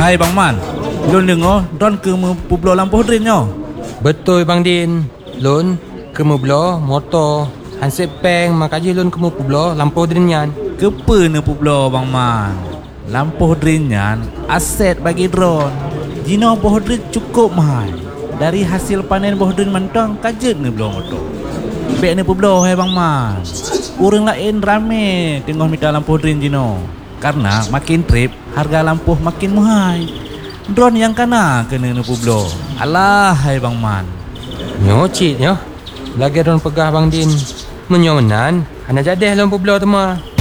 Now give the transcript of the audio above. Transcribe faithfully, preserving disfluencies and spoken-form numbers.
Hai Bang Man, Lun dengar Don ke Pueblo lampu Hudrin nyo. Betul Bang Din. Lun ke Pueblo motor hansip peng makaji lun ke Pueblo lampu Hudrin yan. Kepa ne Pueblo Bang Man. Lampu Hudrin yan aset bagi drone. Jino Bohdrin cukup mahal. Dari hasil panen Bohdrin mentang kajet ne belum motor. Bek ne Pueblo hai Bang Man. Orang lain rame tengok minta lampu Hudrin Jino. Karena makin trip harga lampu makin mahal. Drone yang kena kena ne Pueblo. Alah hai Bang Man. Nyocit nyo. Lagi drone pegah Bang Din. Menyonan, ana jadi lun Pueblo tu mah.